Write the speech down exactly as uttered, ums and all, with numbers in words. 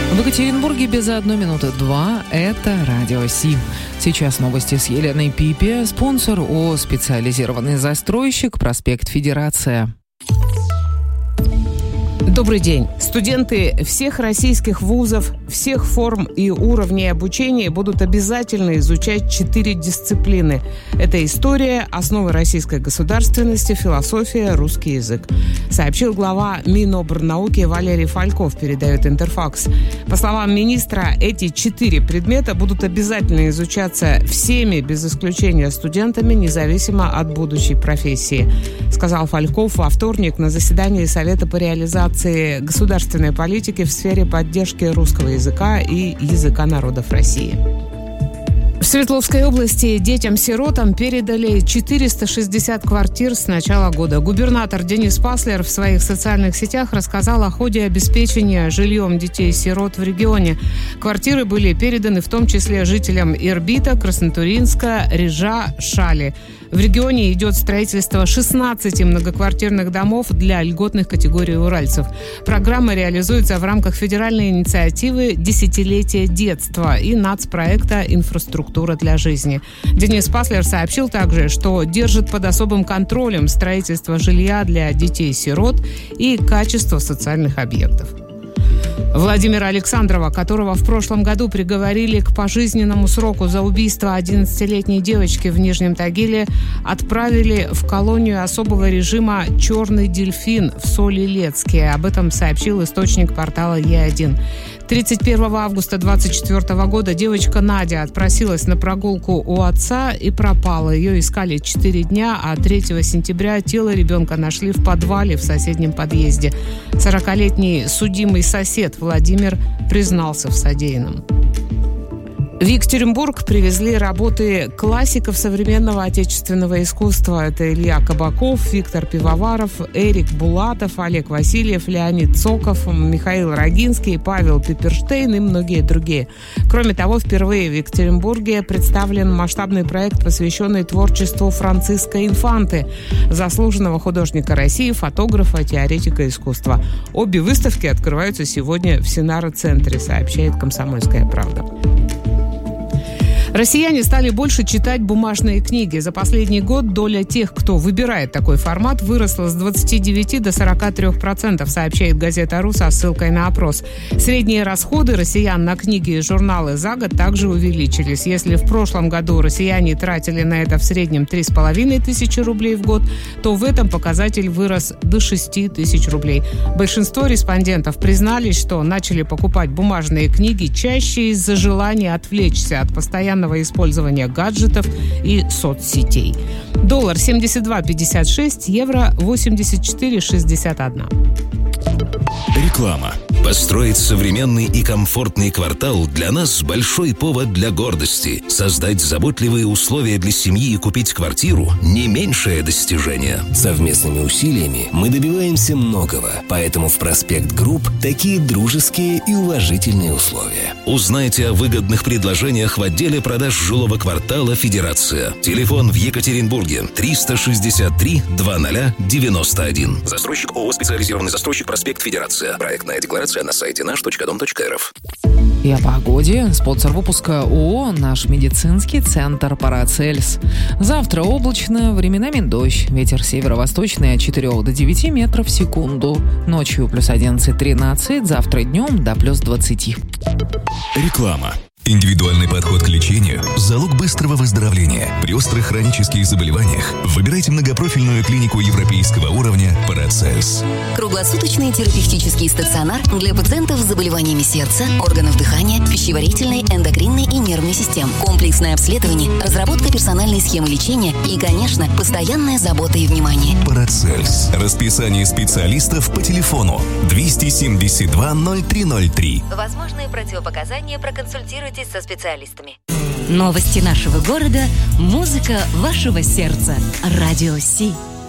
В Екатеринбурге без одной минуты два. Это Радио Си. Сейчас новости с Еленой Пипи. Спонсор ООО «Специализированный застройщик», проспект Федерация. Добрый день. Студенты всех российских вузов, всех форм и уровней обучения будут обязательно изучать четыре дисциплины. Это история, основы российской государственности, философия, русский язык. Сообщил глава Минобрнауки Валерий Фальков, передает Интерфакс. По словам министра, эти четыре предмета будут обязательно изучаться всеми, без исключения студентами, независимо от будущей профессии, сказал Фальков во вторник на заседании Совета по реализации государственной политики в сфере поддержки русского языка и языка народов России. В Свердловской области детям-сиротам передали четыреста шестьдесят квартир с начала года. Губернатор Денис Паслер в своих социальных сетях рассказал о ходе обеспечения жильем детей-сирот в регионе. Квартиры были переданы в том числе жителям Ирбита, Краснотуринска, Режа, Шали. В регионе идет строительство шестнадцати многоквартирных домов для льготных категорий уральцев. Программа реализуется в рамках федеральной инициативы «Десятилетие детства» и нацпроекта «Инфраструктура для жизни». Денис Паслер сообщил также, что держит под особым контролем строительство жилья для детей-сирот и качество социальных объектов. Владимира Александрова, которого в прошлом году приговорили к пожизненному сроку за убийство одиннадцатилетней девочки в Нижнем Тагиле, отправили в колонию особого режима «Черный дельфин» в Соль-Илецке. Об этом сообщил источник портала Е один. тридцать первого августа двадцать четвёртого года девочка Надя отпросилась на прогулку у отца и пропала. Ее искали четыре дня, а третьего сентября тело ребенка нашли в подвале в соседнем подъезде. сорокалетний судимый сосед Владимир признался в содеянном. В Екатеринбург привезли работы классиков современного отечественного искусства. Это Илья Кабаков, Виктор Пивоваров, Эрик Булатов, Олег Васильев, Леонид Цоков, Михаил Рогинский, Павел Пиперштейн и многие другие. Кроме того, впервые в Екатеринбурге представлен масштабный проект, посвященный творчеству Франциско Инфанты, заслуженного художника России, фотографа, теоретика искусства. Обе выставки открываются сегодня в Синара-центре, сообщает «Комсомольская правда». Россияне стали больше читать бумажные книги. За последний год доля тех, кто выбирает такой формат, выросла с двадцати девяти до сорока трёх процентов, сообщает газета «Ру» со ссылкой на опрос. Средние расходы россиян на книги и журналы за год также увеличились. Если в прошлом году россияне тратили на это в среднем три с половиной тысячи рублей в год, то в этом показатель вырос до шести тысяч рублей. Большинство респондентов признались, что начали покупать бумажные книги чаще из-за желания отвлечься от постоянного использования гаджетов и соцсетей. Доллар семьдесят два пятьдесят шесть, евро восемьдесят четыре шестьдесят один. Реклама. Построить современный и комфортный квартал для нас большой повод для гордости. Создать заботливые условия для семьи и купить квартиру – не меньшее достижение. Совместными усилиями мы добиваемся многого, поэтому в «Проспект Групп» такие дружеские и уважительные условия. Узнайте о выгодных предложениях в отделе продаж жилого квартала «Федерация». Телефон в Екатеринбурге триста шестьдесят три двадцать девяносто один. Застройщик ООО «Специализированный застройщик», проспект Федерация. Проектная декларация на сайте наш точка дом точка эр эф. И о погоде. Спонсор выпуска ООО «Наш медицинский центр Парацельс». Завтра облачно, временами дождь. Ветер северо-восточный от четырёх до девяти метров в секунду. Ночью плюс одиннадцать-тринадцать, завтра днем до плюс двадцати. Реклама. Индивидуальный подход к лечению – залог быстрого выздоровления. При острых хронических заболеваниях выбирайте многопрофильную клинику европейского уровня «Парацельс». Круглосуточный терапевтический стационар для пациентов с заболеваниями сердца, органов дыхания, пищеварительной, эндокринной и нервной систем. Комплексное обследование, разработка персональной схемы лечения и, конечно, постоянная забота и внимание. «Парацельс». Расписание специалистов по телефону двести семьдесят два ноль три ноль три. Возможные противопоказания, проконсультируйтесь со специалистами. Новости нашего города, музыка вашего сердца. Радио Си.